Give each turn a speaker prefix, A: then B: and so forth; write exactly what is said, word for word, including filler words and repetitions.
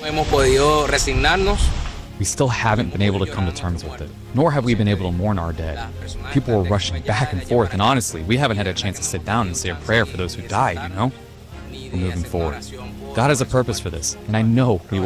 A: hemos podido resignarnos.
B: We still haven't been able to come to terms with it, nor have we been able to mourn our dead. People are rushing back and forth, and honestly, we haven't had a chance to sit down and say a prayer for those who died, you know? We're moving forward. God has a purpose for this, and I know we will